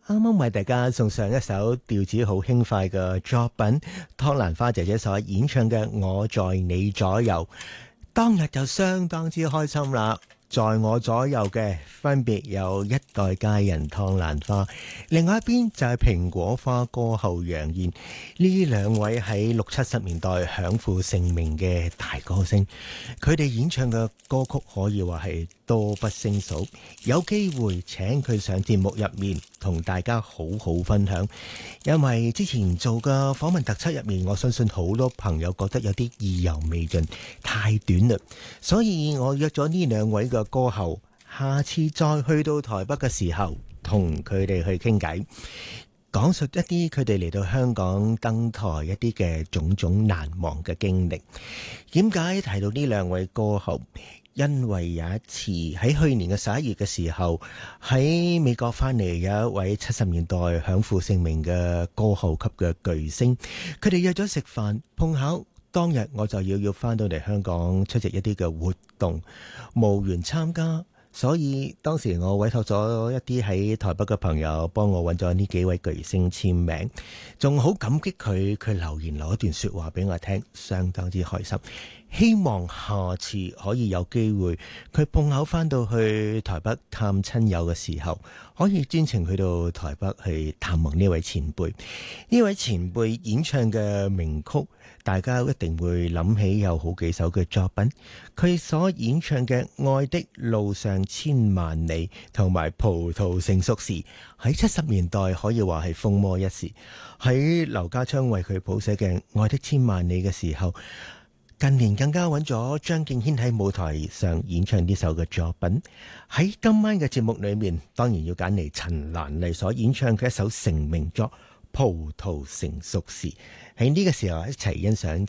啱啱為大家送上一首調子好輕快嘅作品，湯蘭花姐姐所演唱嘅《我在你左右》，當日就相當之開心啦。在我左右嘅分別有一代佳人湯蘭花，另外一邊就係蘋果花歌后楊燕。呢兩位喺60、70年代享負盛名嘅大歌星，佢哋演唱嘅歌曲可以話係多不勝數。有機會請佢上節目入面同大家好好分享，因為之前做嘅訪問特輯入面，我相信好多朋友覺得有啲意猶未盡，太短啦，所以我約咗呢兩位嘅歌后，下次再去到台北嘅時候，同佢哋去傾偈，講述一啲佢哋嚟到香港登台一啲嘅種種難忘嘅經歷。點解提到呢兩位歌后？因為有一次喺去年嘅11月嘅時候，喺美國翻嚟有一位70年代享負盛名嘅歌后級嘅巨星，佢哋約咗食飯，碰巧當日我就要翻到嚟香港出席一啲嘅活動，無緣參加，所以當時我委託咗一啲喺台北嘅朋友幫我揾咗呢幾位巨星簽名，仲好感激佢留言留一段說話俾我聽，相當之開心。希望下次可以有機會，佢碰巧翻到去台北探親友嘅時候，可以專程去到台北去探望呢位前輩。呢位前輩演唱嘅名曲，大家一定會諗起有好幾首嘅作品。佢所演唱嘅《愛的路上千萬里》同埋《葡萄成熟時》，喺70年代可以話係風魔一時。喺劉家昌為佢譜寫嘅《愛的千萬里》嘅時候，近年更加揾咗張敬軒喺舞台上演唱呢首嘅作品。喺今晚嘅節目裏面，當然要揀嚟陳蘭麗所演唱嘅一首成名作《葡萄成熟時》。喺呢個時候一齊欣賞